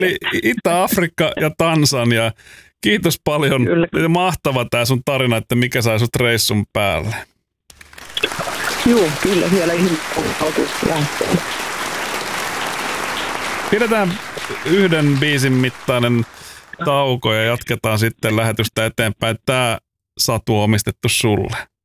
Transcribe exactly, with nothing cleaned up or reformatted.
Eli Itä-Afrikka ja Tansania. Kiitos paljon. Kyllä. Mahtava tää sun tarina, että mikä sai sut reissun päälle. Joo, kyllä siellä ihmisoikeuksista lähtee. Pidetään yhden biisin mittainen tauko ja jatketaan sitten lähetystä eteenpäin. Tää Satu on omistettu sulle.